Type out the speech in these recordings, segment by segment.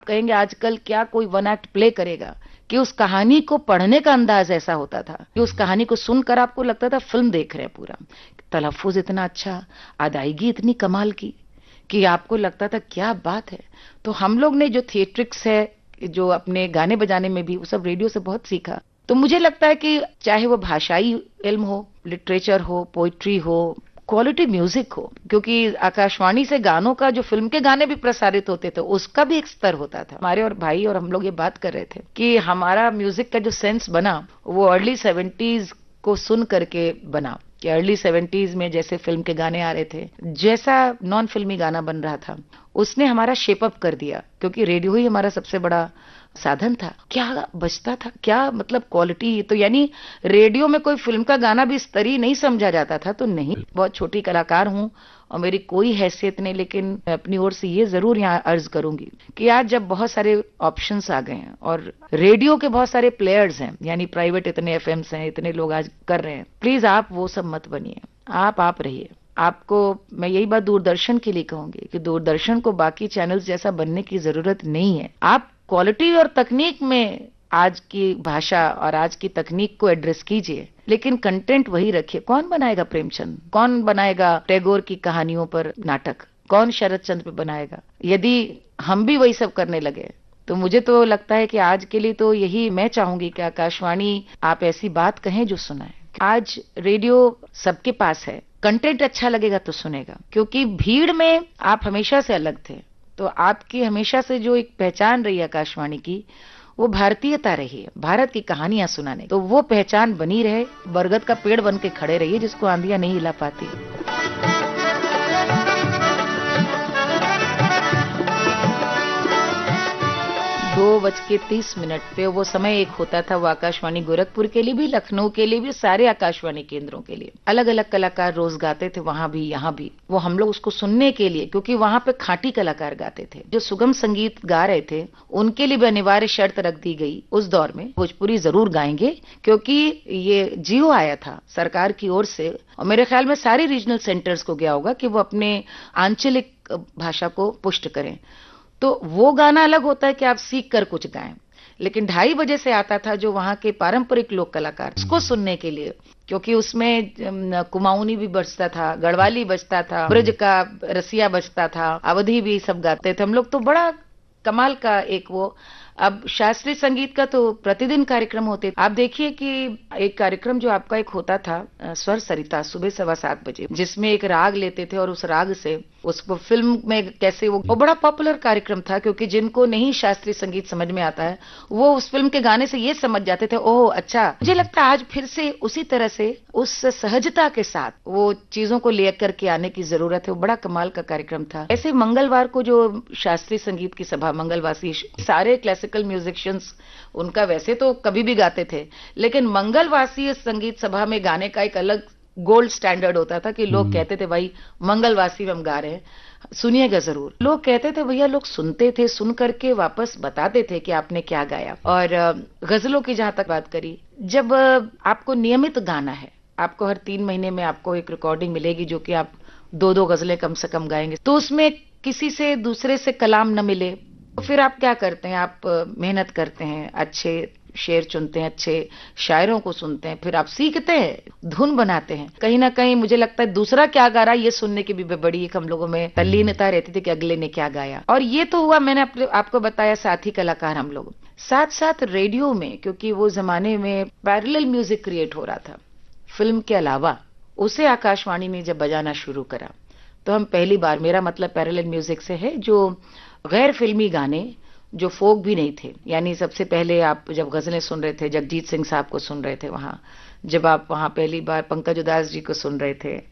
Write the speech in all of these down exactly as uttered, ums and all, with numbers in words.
कहेंगे आजकल क्या कोई वन एक्ट प्ले करेगा, कि उस कहानी को पढ़ने का अंदाज ऐसा होता था कि उस कहानी को सुनकर आपको लगता था फिल्म देख रहे हैं पूरा। तलफ्फुज इतना अच्छा, अदायगी इतनी कमाल की कि आपको लगता था क्या बात है। तो हम लोग ने जो थिएट्रिक्स है, जो अपने गाने बजाने में भी, वो सब रेडियो से बहुत सीखा। तो मुझे लगता है कि चाहे वो भाषाई इल्म हो, लिटरेचर हो, पोइट्री हो, क्वालिटी म्यूजिक हो, क्योंकि आकाशवाणी से गानों का, जो फिल्म के गाने भी प्रसारित होते थे, उसका भी एक स्तर होता था। हमारे और भाई और हम लोग ये बात कर रहे थे कि हमारा म्यूजिक का जो सेंस बना वो अर्ली सेवेंटीज को सुन करके बना, कि अर्ली सेवेंटीज में जैसे फिल्म के गाने आ रहे थे, जैसा नॉन फिल्मी गाना बन रहा था, उसने हमारा शेप अप कर दिया, क्योंकि रेडियो ही हमारा सबसे बड़ा साधन था। क्या बजता था, क्या मतलब क्वालिटी। तो यानी रेडियो में कोई फिल्म का गाना भी स्तरीय नहीं समझा जाता था। तो नहीं, बहुत छोटी कलाकार हूं और मेरी कोई हैसियत नहीं, लेकिन अपनी ओर से ये जरूर यहां अर्ज करूंगी कि आज जब बहुत सारे ऑप्शंस आ गए हैं और रेडियो के बहुत सारे प्लेयर्स हैं, यानी प्राइवेट इतने एफएम्स हैं, इतने लोग आज कर रहे हैं, प्लीज आप वो सब मत बनिए, आप आप रहिए। आपको मैं यही बात दूरदर्शन के लिए कहूंगी कि दूरदर्शन को बाकी चैनल्स जैसा बनने की जरूरत नहीं है। आप क्वालिटी और तकनीक में आज की भाषा और आज की तकनीक को एड्रेस कीजिए, लेकिन कंटेंट वही रखिए। कौन बनाएगा प्रेमचंद, कौन बनाएगा टैगोर की कहानियों पर नाटक, कौन शरद चंद्र पे बनाएगा। यदि हम भी वही सब करने लगे तो मुझे तो लगता है कि आज के लिए तो यही मैं चाहूंगी कि आकाशवाणी आप ऐसी बात कहें जो सुनाए। आज रेडियो सबके पास है, कंटेंट अच्छा लगेगा तो सुनेगा, क्योंकि भीड़ में आप हमेशा से अलग थे। तो आपकी हमेशा से जो एक पहचान रही है आकाशवाणी की, वो भारतीयता रही है, भारत की कहानियां सुनाने। तो वो पहचान बनी रहे, बरगद का पेड़ बन के खड़े रहिए जिसको आंधियां नहीं हिला पाती। दो बज के तीस मिनट पे वो समय एक होता था, वो आकाशवाणी गोरखपुर के लिए भी, लखनऊ के लिए भी, सारे आकाशवाणी केंद्रों के लिए। अलग अलग कलाकार रोज गाते थे, वहां भी यहाँ भी। वो हम लोग उसको सुनने के लिए, क्योंकि वहां पे खाटी कलाकार गाते थे, जो सुगम संगीत गा रहे थे, उनके लिए भी अनिवार्य शर्त रख दी गई उस दौर में, भोजपुरी जरूर गाएंगे, क्योंकि ये जियो आया था सरकार की ओर से, और मेरे ख्याल में सारे रीजनल सेंटर्स को गया होगा कि वो अपने आंचलिक भाषा को पुष्ट करें। तो वो गाना अलग होता है कि आप सीख कर कुछ गाएं, लेकिन ढाई बजे से आता था जो वहां के पारंपरिक लोक कलाकार, उसको सुनने के लिए, क्योंकि उसमें कुमाऊनी भी बजता था, गढ़वाली बजता था, ब्रज का रसिया बजता था, अवधी भी सब गाते थे हम लोग। तो बड़ा कमाल का एक वो। अब शास्त्रीय संगीत का तो प्रतिदिन कार्यक्रम होते। आप देखिए कि एक कार्यक्रम जो आपका एक होता था स्वर सरिता, सुबह सवा सात बजे, जिसमें एक राग लेते थे और उस राग से उसको फिल्म में कैसे वो, वो बड़ा पॉपुलर कार्यक्रम था, क्योंकि जिनको नहीं शास्त्रीय संगीत समझ में आता है वो उस फिल्म के गाने से ये समझ जाते थे, ओह अच्छा। मुझे लगता है आज फिर से उसी तरह से उस सहजता के साथ वो चीजों को लेकर के आने की जरूरत है। वो बड़ा कमाल का कार्यक्रम था। ऐसे मंगलवार को जो शास्त्रीय संगीत की सभा, मंगलवासी, सारे क्लासिकल म्यूजिशियंस उनका वैसे तो कभी भी गाते थे, लेकिन मंगलवासी संगीत सभा में गाने का एक अलग गोल्ड स्टैंडर्ड होता था कि लोग कहते थे भाई मंगलवासी में हम गा रहे हैं, सुनिएगा जरूर। लोग कहते थे भैया, लोग सुनते थे, सुन करके वापस बताते थे कि आपने क्या गाया। और गजलों की जहां तक बात करी, जब आपको नियमित गाना है, आपको हर तीन महीने में आपको एक रिकॉर्डिंग मिलेगी जो कि आप दो दो गजलें कम से कम गाएंगे, तो उसमें किसी से दूसरे से कलाम न मिले तो फिर आप क्या करते हैं, आप मेहनत करते हैं, अच्छे शेर चुनते हैं, अच्छे शायरों को सुनते हैं, फिर आप सीखते हैं, धुन बनाते हैं। कहीं ना कहीं मुझे लगता है दूसरा क्या गा रहा है ये सुनने की भी बड़ी एक हम लोगों में तल्लीनता रहती थी कि अगले ने क्या गाया। और ये तो हुआ, मैंने आपको बताया, साथी कलाकार हम लोग। साथ साथ रेडियो में, क्योंकि वो जमाने में पैरेलल म्यूजिक क्रिएट हो रहा था फिल्म के अलावा, उसे आकाशवाणी ने जब बजाना शुरू करा तो हम पहली बार, मेरा मतलब पैरेलल म्यूजिक से है, जो गैर फिल्मी गाने, जो फोक भी नहीं थे, यानी सबसे पहले आप जब गजलें सुन रहे थे, जगजीत सिंह साहब को सुन रहे थे वहां, जब आप वहां पहली बार पंकज उदास जी को सुन रहे थे,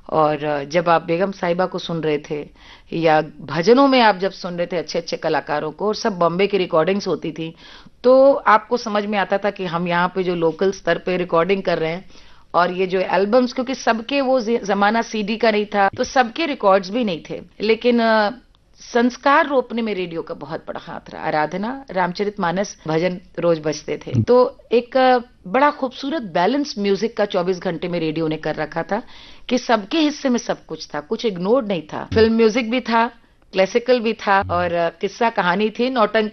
और जब आप बेगम साहिबा को सुन रहे थे, या भजनों में आप जब सुन रहे थे अच्छे अच्छे कलाकारों को, और सब बॉम्बे की रिकॉर्डिंग्स होती थी, तो आपको समझ में आता था कि हम यहाँ पे जो लोकल स्तर पे रिकॉर्डिंग कर रहे हैं, और ये जो एल्बम्स, क्योंकि सबके वो जमाना सीडी का नहीं था, तो सबके रिकॉर्ड्स भी नहीं थे, लेकिन संस्कार रोपने में रेडियो का बहुत बड़ा हाथ रहा। आराधना, रामचरितमानस भजन रोज बजते थे। तो एक बड़ा खूबसूरत बैलेंस म्यूजिक का चौबीस घंटे में रेडियो ने कर रखा था कि सबके हिस्से में सब कुछ था, कुछ इग्नोर्ड नहीं था। फिल्म म्यूजिक भी था, क्लासिकल भी था और किस्सा कहानी थी, नौटंकी